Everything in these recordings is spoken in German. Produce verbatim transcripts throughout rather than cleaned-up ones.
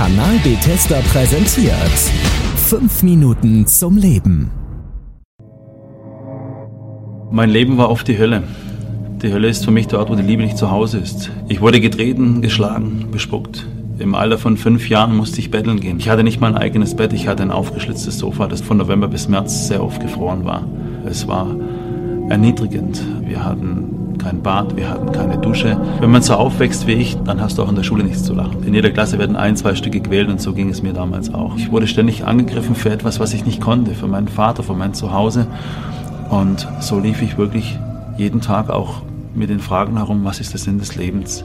Kanal Bethesda präsentiert fünf Minuten zum Leben. Mein Leben war oft die Hölle. Die Hölle ist für mich der Ort, wo die Liebe nicht zu Hause ist. Ich wurde getreten, geschlagen, bespuckt. Im Alter von fünf Jahren musste ich betteln gehen. Ich hatte nicht mal ein eigenes Bett, ich hatte ein aufgeschlitztes Sofa, das von November bis März sehr oft gefroren war. Es war erniedrigend. Wir hatten kein Bad, wir hatten keine Dusche. Wenn man so aufwächst wie ich, dann hast du auch in der Schule nichts zu lachen. In jeder Klasse werden ein, zwei Stück gequält und so ging es mir damals auch. Ich wurde ständig angegriffen für etwas, was ich nicht konnte, für meinen Vater, für mein Zuhause. Und so lief ich wirklich jeden Tag auch mit den Fragen herum, was ist der Sinn des Lebens?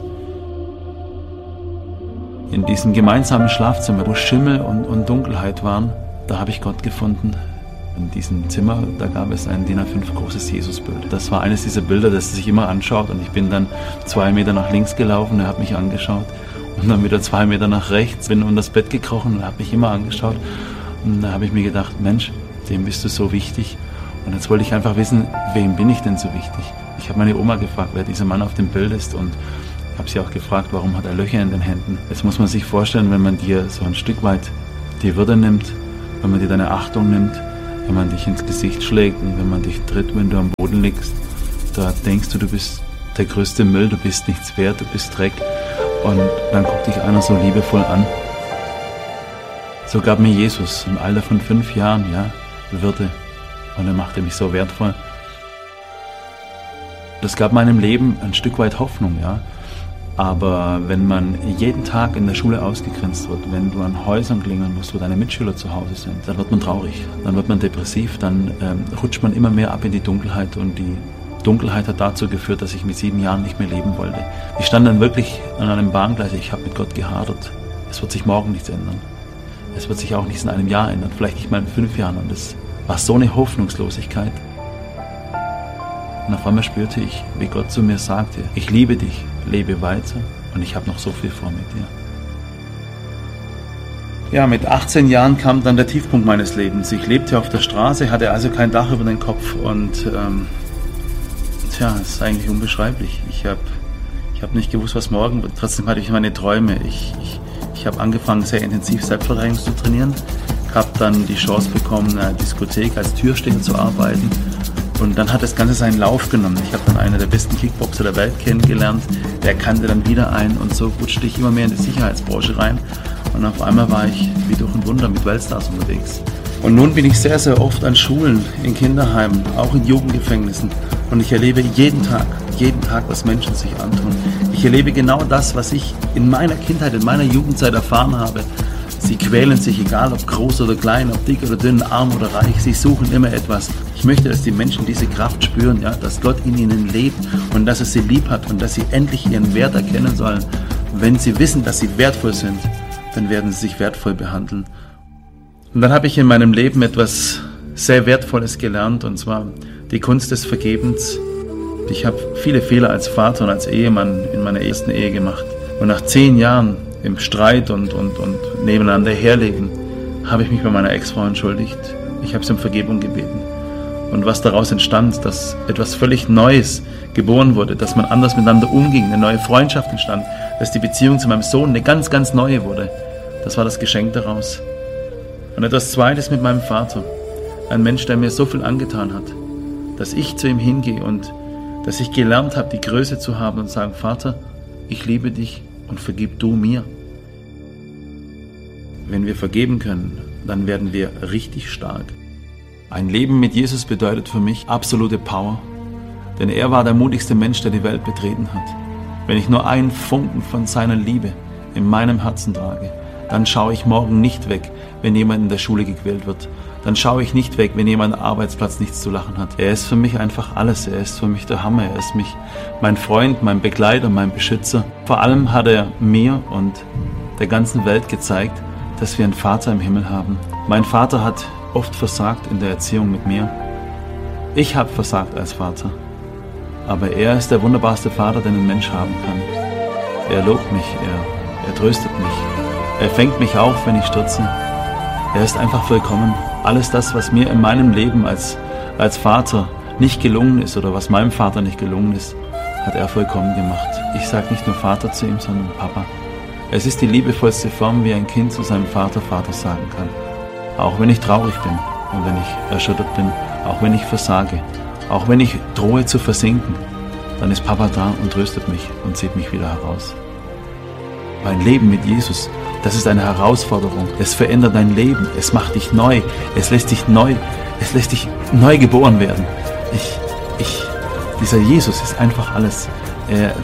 In diesem gemeinsamen Schlafzimmer, wo Schimmel und, und Dunkelheit waren, da habe ich Gott gefunden. In diesem Zimmer, da gab es ein D I N A fünf großes Jesusbild. Das war eines dieser Bilder, das er sich immer anschaut. Und ich bin dann zwei Meter nach links gelaufen, er hat mich angeschaut. Und dann wieder zwei Meter nach rechts, bin unter das Bett gekrochen und er hat mich immer angeschaut. Und da habe ich mir gedacht, Mensch, dem bist du so wichtig. Und jetzt wollte ich einfach wissen, wem bin ich denn so wichtig? Ich habe meine Oma gefragt, wer dieser Mann auf dem Bild ist. Und ich habe sie auch gefragt, warum hat er Löcher in den Händen? Jetzt muss man sich vorstellen, wenn man dir so ein Stück weit die Würde nimmt, wenn man dir deine Achtung nimmt, wenn man dich ins Gesicht schlägt und wenn man dich tritt, wenn du am Boden liegst, da denkst du, du bist der größte Müll, du bist nichts wert, du bist Dreck. Und dann guckt dich einer so liebevoll an. So gab mir Jesus im Alter von fünf Jahren, ja, Würde. Und er machte mich so wertvoll. Das gab meinem Leben ein Stück weit Hoffnung, ja. Aber wenn man jeden Tag in der Schule ausgegrenzt wird, wenn du an Häusern klingeln musst, wo deine Mitschüler zu Hause sind, dann wird man traurig, dann wird man depressiv, dann ähm, rutscht man immer mehr ab in die Dunkelheit. Und die Dunkelheit hat dazu geführt, dass ich mit sieben Jahren nicht mehr leben wollte. Ich stand dann wirklich an einem Bahngleis, ich habe mit Gott gehadert. Es wird sich morgen nichts ändern. Es wird sich auch nichts in einem Jahr ändern, vielleicht nicht mal in fünf Jahren. Und das war so eine Hoffnungslosigkeit. Und auf einmal spürte ich, wie Gott zu mir sagte, ich liebe dich, lebe weiter und ich habe noch so viel vor mit dir. Ja, mit achtzehn Jahren kam dann der Tiefpunkt meines Lebens. Ich lebte auf der Straße, hatte also kein Dach über den Kopf und ähm, tja, es ist eigentlich unbeschreiblich. Ich habe ich hab nicht gewusst, was morgen wird. Trotzdem hatte ich meine Träume. Ich, ich, ich habe angefangen, sehr intensiv Selbstverteidigung zu trainieren. Ich habe dann die Chance bekommen, in einer Diskothek als Türsteher zu arbeiten. Und dann hat das Ganze seinen Lauf genommen. Ich habe dann einen der besten Kickboxer der Welt kennengelernt. Der kannte dann wieder ein und so rutschte ich immer mehr in die Sicherheitsbranche rein. Und auf einmal war ich wie durch ein Wunder mit Weltstars unterwegs. Und nun bin ich sehr, sehr oft an Schulen, in Kinderheimen, auch in Jugendgefängnissen. Und ich erlebe jeden Tag, jeden Tag, was Menschen sich antun. Ich erlebe genau das, was ich in meiner Kindheit, in meiner Jugendzeit erfahren habe. Sie quälen sich, egal ob groß oder klein, ob dick oder dünn, arm oder reich. Sie suchen immer etwas. Ich möchte, dass die Menschen diese Kraft spüren, ja, dass Gott in ihnen lebt und dass er sie lieb hat und dass sie endlich ihren Wert erkennen sollen. Wenn sie wissen, dass sie wertvoll sind, dann werden sie sich wertvoll behandeln. Und dann habe ich in meinem Leben etwas sehr Wertvolles gelernt, und zwar die Kunst des Vergebens. Ich habe viele Fehler als Vater und als Ehemann in meiner ersten Ehe gemacht. Und nach zehn Jahren im Streit und, und, und nebeneinander herleben, habe ich mich bei meiner Ex-Frau entschuldigt. Ich habe sie um Vergebung gebeten. Und was daraus entstand, dass etwas völlig Neues geboren wurde, dass man anders miteinander umging, eine neue Freundschaft entstand, dass die Beziehung zu meinem Sohn eine ganz, ganz neue wurde. Das war das Geschenk daraus. Und etwas Zweites mit meinem Vater. Ein Mensch, der mir so viel angetan hat, dass ich zu ihm hingehe und dass ich gelernt habe, die Größe zu haben und sagen, Vater, ich liebe dich und vergib du mir. Wenn wir vergeben können, dann werden wir richtig stark. Ein Leben mit Jesus bedeutet für mich absolute Power, denn er war der mutigste Mensch, der die Welt betreten hat. Wenn ich nur einen Funken von seiner Liebe in meinem Herzen trage, dann schaue ich morgen nicht weg, wenn jemand in der Schule gequält wird. Dann schaue ich nicht weg, wenn jemand am Arbeitsplatz nichts zu lachen hat. Er ist für mich einfach alles. Er ist für mich der Hammer. Er ist mich mein Freund, mein Begleiter, mein Beschützer. Vor allem hat er mir und der ganzen Welt gezeigt, dass wir einen Vater im Himmel haben. Mein Vater hat oft versagt in der Erziehung mit mir. Ich habe versagt als Vater. Aber er ist der wunderbarste Vater, den ein Mensch haben kann. Er lobt mich, er, er tröstet mich. Er fängt mich auf, wenn ich stürze. Er ist einfach vollkommen. Alles das, was mir in meinem Leben als, als Vater nicht gelungen ist oder was meinem Vater nicht gelungen ist, hat er vollkommen gemacht. Ich sage nicht nur Vater zu ihm, sondern Papa. Es ist die liebevollste Form, wie ein Kind zu seinem Vater Vater sagen kann. Auch wenn ich traurig bin und wenn ich erschüttert bin, auch wenn ich versage, auch wenn ich drohe zu versinken, dann ist Papa da und tröstet mich und zieht mich wieder heraus. Mein Leben mit Jesus, das ist eine Herausforderung. Es verändert dein Leben, es macht dich neu, es lässt dich neu, es lässt dich neu geboren werden. Ich, ich, dieser Jesus ist einfach alles. Er, er,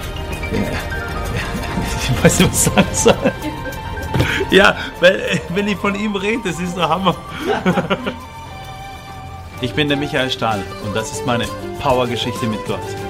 ich weiß nicht, was ich sagen soll. Ja, weil, wenn ich von ihm rede, das ist der Hammer. Ich bin der Michael Stahl und das ist meine Powergeschichte mit Gott.